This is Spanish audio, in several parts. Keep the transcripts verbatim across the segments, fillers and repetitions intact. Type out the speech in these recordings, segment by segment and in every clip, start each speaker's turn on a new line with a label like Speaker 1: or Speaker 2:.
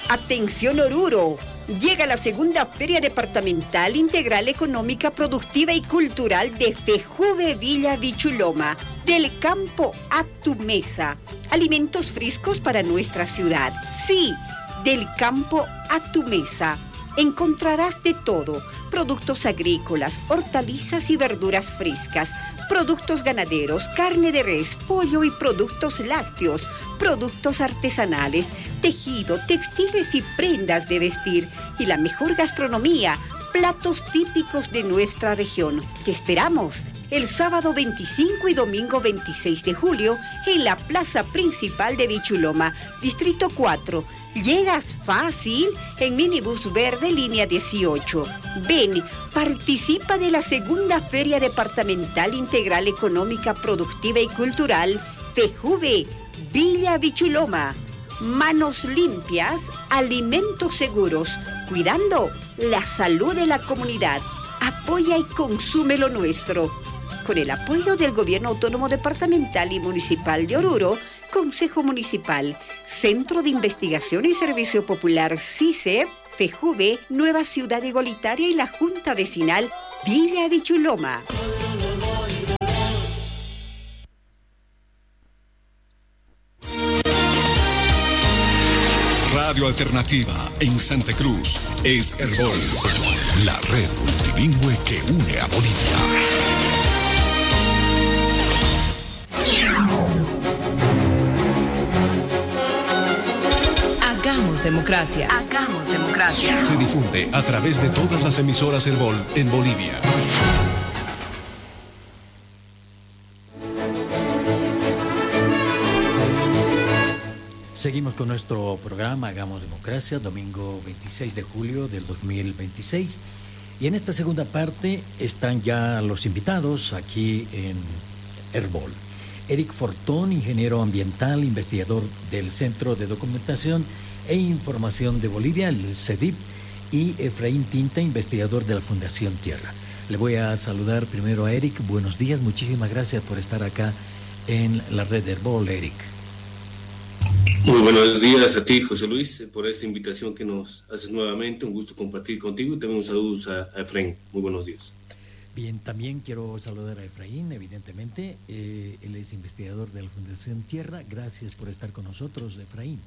Speaker 1: Atención Oruro, llega la segunda Feria Departamental Integral Económica, Productiva y Cultural de FEJUVE Villa Vichuloma, del campo a tu mesa. Alimentos frescos para nuestra ciudad. Sí, del campo a tu mesa. Encontrarás de todo: productos agrícolas, hortalizas y verduras frescas, productos ganaderos, carne de res, pollo y productos lácteos, productos artesanales, tejido, textiles y prendas de vestir, y la mejor gastronomía, platos típicos de nuestra región. Te esperamos el sábado veinticinco y domingo veintiséis de julio en la plaza principal de Vichuloma, Distrito cuatro. Llegas fácil en minibús verde línea dieciocho. Ven, participa de la segunda Feria Departamental Integral Económica, Productiva y Cultural FEJUVE Villa Vichuloma. Manos limpias, alimentos seguros, cuidando la salud de la comunidad. Apoya y consume lo nuestro. Con el apoyo del Gobierno Autónomo Departamental y Municipal de Oruro, Consejo Municipal, Centro de Investigación y Servicio Popular CICEP, FEJUVE, Nueva Ciudad Igualitaria y la Junta Vecinal Villa Vichuloma.
Speaker 2: Radio Alternativa en Santa Cruz es Herbol, la red multilingüe que une a Bolivia.
Speaker 3: Hagamos democracia. Hagamos democracia.
Speaker 2: Se difunde a través de todas las emisoras Herbol en Bolivia.
Speaker 4: Seguimos con nuestro programa Hagamos Democracia, domingo veintiséis de julio del dos mil veintiséis. Y en esta segunda parte están ya los invitados aquí en Herbol. Eric Fortón, ingeniero ambiental, investigador del Centro de Documentación e Información de Bolivia, el CEDIP, y Efraín Tinta, investigador de la Fundación Tierra. Le voy a saludar primero a Eric. Buenos días, muchísimas gracias por estar acá en la red de Herbol, Eric.
Speaker 5: Muy buenos días a ti, José Luis, por esta invitación que nos haces nuevamente. Un gusto compartir contigo y también un saludo a, a Efraín. Muy buenos días.
Speaker 4: Bien, también quiero saludar a Efraín, evidentemente. Eh, él es investigador de la Fundación Tierra. Gracias por estar con nosotros, Efraín.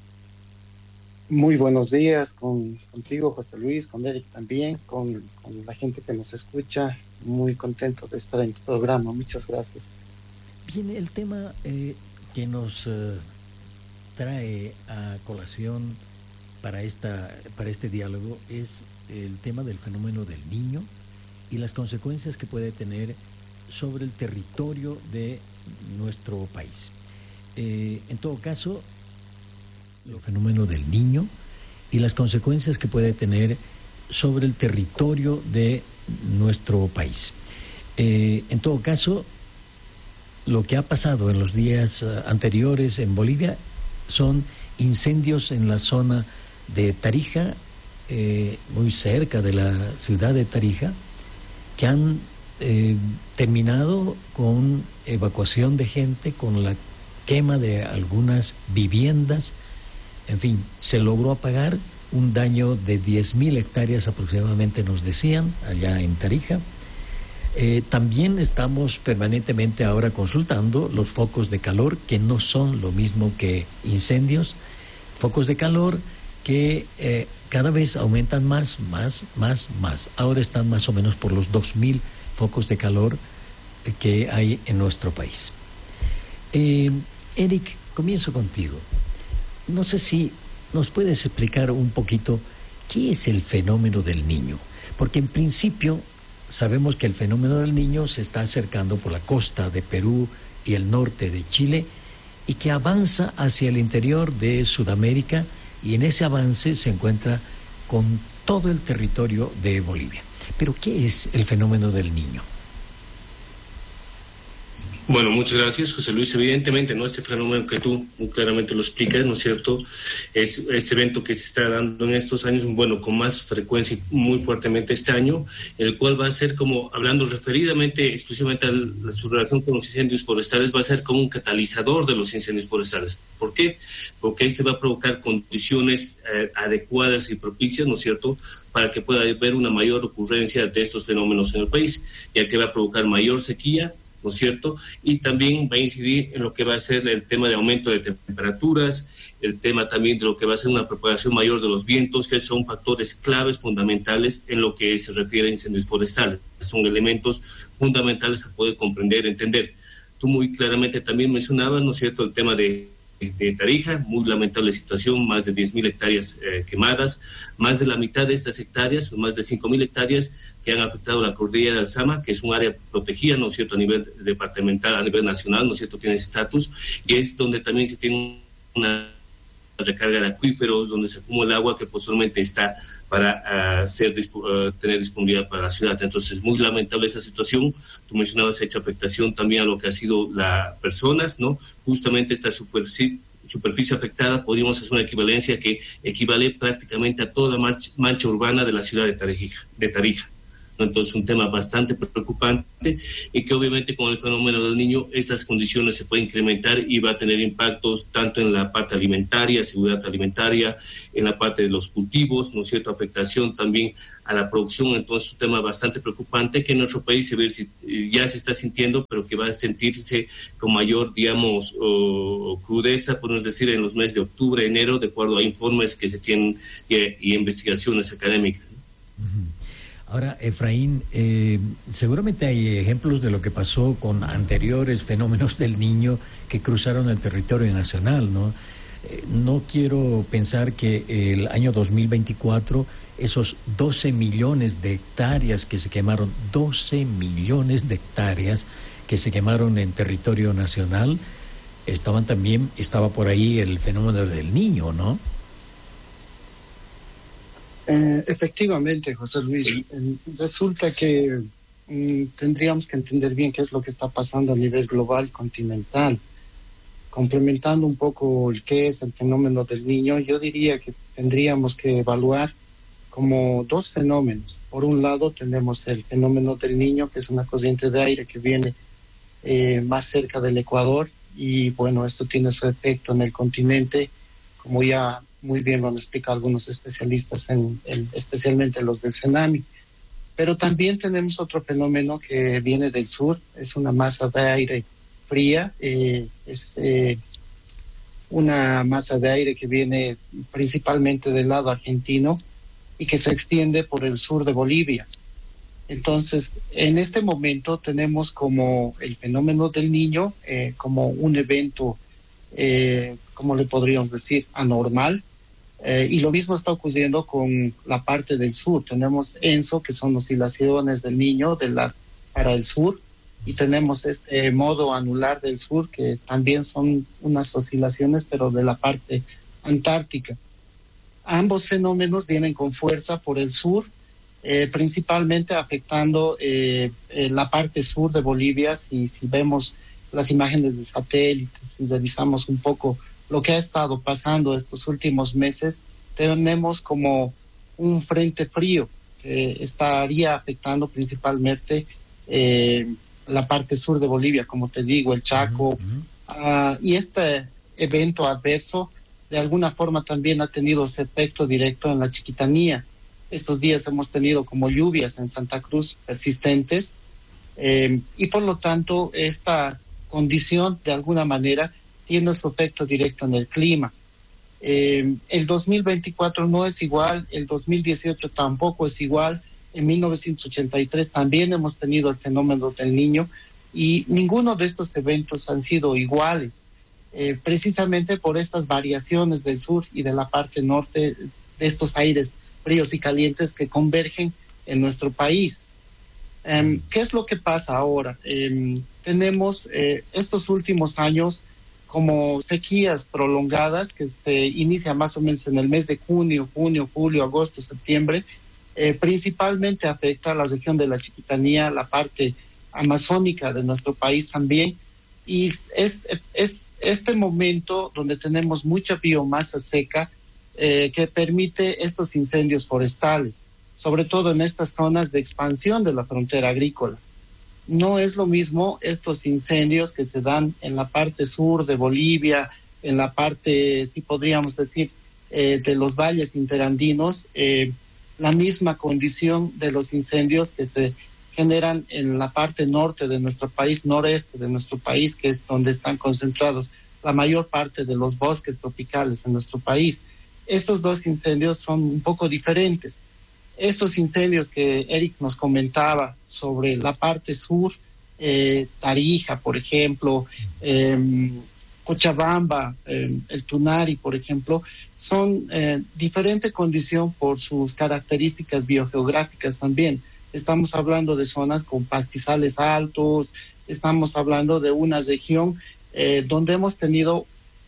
Speaker 6: Muy buenos días con, contigo, José Luis, con Eric también, con, con la gente que nos escucha. Muy contento de estar en tu programa. Muchas gracias.
Speaker 4: Bien, el tema eh, que nos eh, trae a colación para, esta, para este diálogo es el tema del fenómeno del Niño y las consecuencias que puede tener sobre el territorio de nuestro país. Eh, en todo caso, el fenómeno del Niño y las consecuencias que puede tener sobre el territorio de nuestro país. Eh, en todo caso, lo que ha pasado en los días uh, anteriores en Bolivia son incendios en la zona de Tarija, eh, muy cerca de la ciudad de Tarija, que han eh, terminado con evacuación de gente, con la quema de algunas viviendas. En fin, se logró apagar un daño de diez mil hectáreas aproximadamente, nos decían, allá en Tarija. Eh, también estamos permanentemente ahora consultando los focos de calor, que no son lo mismo que incendios, focos de calor que eh, cada vez aumentan más, más, más, más. Ahora están más o menos por los dos mil focos de calor que hay en nuestro país. Eh, Eric, comienzo contigo. No sé si nos puedes explicar un poquito qué es el fenómeno del Niño, porque en principio sabemos que el fenómeno del Niño se está acercando por la costa de Perú y el norte de Chile y que avanza hacia el interior de Sudamérica, y en ese avance se encuentra con todo el territorio de Bolivia. Pero ¿qué es el fenómeno del Niño?
Speaker 5: Bueno, muchas gracias, José Luis. Evidentemente, ¿no? Este fenómeno que tú muy claramente lo explicas, ¿no es cierto? Es este evento que se está dando en estos años, bueno, con más frecuencia y muy fuertemente este año, el cual va a ser como, hablando referidamente exclusivamente a la, su relación con los incendios forestales, va a ser como un catalizador de los incendios forestales. ¿Por qué? Porque este va a provocar condiciones eh, adecuadas y propicias, ¿no es cierto?, para que pueda haber una mayor ocurrencia de estos fenómenos en el país, ya que va a provocar mayor sequía, ¿no es cierto? Y también va a incidir en lo que va a ser el tema de aumento de temperaturas, el tema también de lo que va a ser una propagación mayor de los vientos, que son factores claves fundamentales en lo que se refiere a incendios forestales. Son elementos fundamentales a poder comprender, entender. Tú muy claramente también mencionabas, ¿no es cierto?, el tema de de Tarija, muy lamentable situación, más de diez mil hectáreas eh, quemadas, más de la mitad de estas hectáreas, más de cinco mil hectáreas que han afectado la cordillera de Alzama, que es un área protegida, ¿no es cierto?, a nivel departamental, a nivel nacional, ¿no es cierto?, tiene estatus, y es donde también se tiene una recarga de acuíferos, donde se acumula el agua que posiblemente está para uh, ser, uh, tener disponibilidad para la ciudad. Entonces, muy lamentable esa situación. Tú mencionabas, ha hecho afectación también a lo que ha sido las personas, ¿no? Justamente esta superficie, superficie afectada, podríamos hacer una equivalencia que equivale prácticamente a toda mancha, mancha urbana de la ciudad de Tarija. De Tarija. Entonces, un tema bastante preocupante y que obviamente con el fenómeno del niño estas condiciones se pueden incrementar y va a tener impactos tanto en la parte alimentaria, seguridad alimentaria, en la parte de los cultivos, ¿no es cierto?, afectación también a la producción. Entonces, un tema bastante preocupante que en nuestro país se ve, ya se está sintiendo, pero que va a sentirse con mayor, digamos, oh, crudeza, podemos decir, en los meses de octubre, enero, de acuerdo a informes que se tienen y, y investigaciones académicas.
Speaker 4: Uh-huh. Ahora, Efraín, eh, seguramente hay ejemplos de lo que pasó con anteriores fenómenos del Niño que cruzaron el territorio nacional, ¿no? Eh, no quiero pensar que el año dos mil veinticuatro, esos doce millones de hectáreas que se quemaron, doce millones de hectáreas que se quemaron en territorio nacional, estaban también, estaba por ahí el fenómeno del Niño, ¿no?
Speaker 6: Eh, efectivamente, José Luis, eh, resulta que mm, tendríamos que entender bien qué es lo que está pasando a nivel global, continental. Complementando un poco el qué es el fenómeno del Niño, yo diría que tendríamos que evaluar como dos fenómenos. Por un lado tenemos el fenómeno del Niño, que es una corriente de aire que viene eh, más cerca del Ecuador, y bueno, esto tiene su efecto en el continente, como ya muy bien lo han explicado algunos especialistas, en el, especialmente los del tsunami. Pero también tenemos otro fenómeno que viene del sur, es una masa de aire fría, eh, es eh, una masa de aire que viene principalmente del lado argentino y que se extiende por el sur de Bolivia. Entonces, en este momento tenemos como el fenómeno del Niño, eh, como un evento, eh, ¿cómo le podríamos decir?, anormal. Eh, y lo mismo está ocurriendo con la parte del sur. Tenemos ENSO, que son oscilaciones del Niño de la, para el sur, y tenemos este modo anular del sur, que también son unas oscilaciones, pero de la parte antártica. Ambos fenómenos vienen con fuerza por el sur, eh, principalmente afectando eh, eh, la parte sur de Bolivia. Si, si vemos las imágenes de satélites, si revisamos un poco lo que ha estado pasando estos últimos meses, tenemos como un frente frío que estaría afectando principalmente eh, la parte sur de Bolivia, como te digo, el Chaco, uh-huh. uh, y este evento adverso de alguna forma también ha tenido ese efecto directo en la Chiquitanía. Estos días hemos tenido como lluvias en Santa Cruz persistentes, eh, y por lo tanto esta condición de alguna manera tiene su efecto directo en el clima. Eh, el dos mil veinticuatro no es igual, el dos mil dieciocho tampoco es igual, en mil novecientos ochenta y tres también hemos tenido el fenómeno del Niño, y ninguno de estos eventos han sido iguales, eh, precisamente por estas variaciones del sur y de la parte norte de estos aires fríos y calientes que convergen en nuestro país. Eh, ¿Qué es lo que pasa ahora? Eh, tenemos eh, estos últimos años como sequías prolongadas que se inicia más o menos en el mes de junio, junio, julio, agosto, septiembre. Eh, principalmente afecta a la región de la Chiquitanía, la parte amazónica de nuestro país también, Y es, es este momento donde tenemos mucha biomasa seca eh, que permite estos incendios forestales, sobre todo en estas zonas de expansión de la frontera agrícola. No es lo mismo estos incendios que se dan en la parte sur de Bolivia, en la parte, sí podríamos decir, eh, de los valles interandinos, eh, la misma condición de los incendios que se generan en la parte norte de nuestro país, noreste de nuestro país, que es donde están concentrados la mayor parte de los bosques tropicales en nuestro país. Estos dos incendios son un poco diferentes. Estos incendios que Eric nos comentaba sobre la parte sur, eh, Tarija, por ejemplo, eh, Cochabamba, eh, el Tunari, por ejemplo, son eh, diferente condición por sus características biogeográficas también. Estamos hablando de zonas con pastizales altos, estamos hablando de una región eh, donde hemos tenido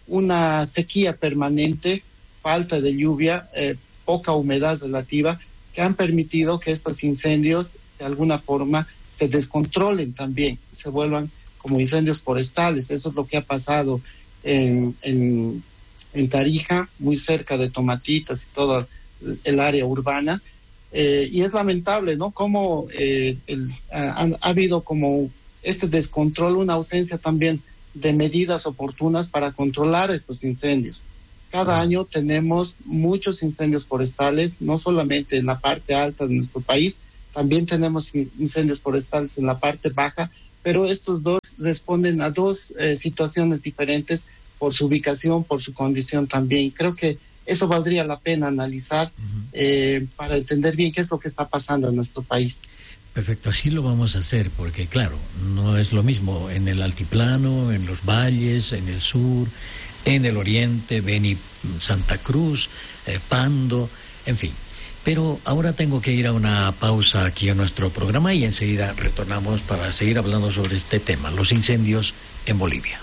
Speaker 6: una sequía permanente, falta de lluvia, eh, poca humedad relativa, que han permitido que estos incendios de alguna forma se descontrolen también, se vuelvan como incendios forestales. Eso es lo que ha pasado en, en, en Tarija, muy cerca de Tomatitas y toda el área urbana. Eh, y es lamentable, ¿no? Cómo eh, el, ha, ha habido como este descontrol, una ausencia también de medidas oportunas para controlar estos incendios. Cada año tenemos muchos incendios forestales, no solamente en la parte alta de nuestro país, también tenemos incendios forestales en la parte baja, pero estos dos responden a dos eh, situaciones diferentes por su ubicación, por su condición también. Creo que eso valdría la pena analizar uh-huh. eh, para entender bien qué es lo que está pasando en nuestro país.
Speaker 4: Perfecto, así lo vamos a hacer, porque claro, no es lo mismo en el altiplano, en los valles, en el sur, en el oriente, Beni, Santa Cruz, eh, Pando, en fin. Pero ahora tengo que ir a una pausa aquí en nuestro programa y enseguida retornamos para seguir hablando sobre este tema, los incendios en Bolivia.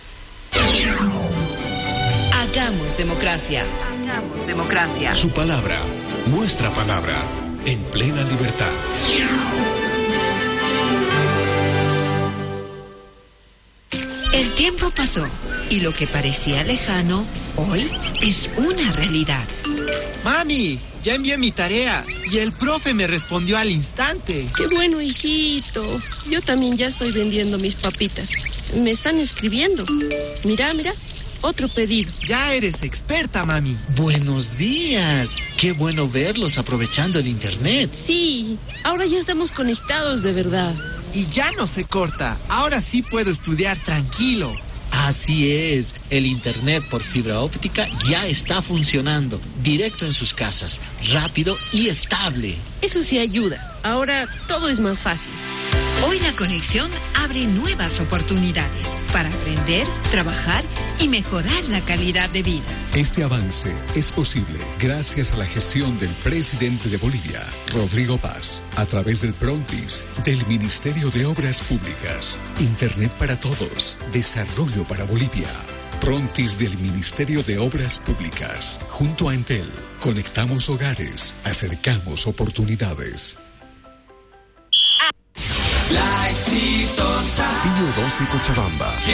Speaker 3: Hagamos democracia. Hagamos democracia.
Speaker 2: Su palabra, nuestra palabra, en plena libertad.
Speaker 7: El tiempo pasó y lo que parecía lejano, hoy es una realidad.
Speaker 8: Mami, ya envié mi tarea y el profe me respondió al instante.
Speaker 9: Qué bueno, hijito. Yo también ya estoy vendiendo mis papitas. Me están escribiendo. Mira, mira. Otro pedido.
Speaker 8: Ya eres experta, mami.
Speaker 10: Buenos días. Qué bueno verlos aprovechando el internet.
Speaker 9: Sí, ahora ya estamos conectados de verdad.
Speaker 8: Y ya no se corta. Ahora sí puedo estudiar tranquilo.
Speaker 10: Así es. El internet por fibra óptica ya está funcionando. Directo en sus casas. Rápido y estable.
Speaker 9: Eso sí ayuda. Ahora todo es más fácil.
Speaker 7: Hoy la conexión abre nuevas oportunidades para aprender, trabajar y mejorar la calidad de vida.
Speaker 2: Este avance es posible gracias a la gestión del presidente de Bolivia, Rodrigo Paz, a través del Prontis, del Ministerio de Obras Públicas. Internet para todos, desarrollo para Bolivia. Prontis del Ministerio de Obras Públicas. Junto a Entel, conectamos hogares, acercamos oportunidades.
Speaker 11: La exitosa
Speaker 2: Pío doce Cochabamba.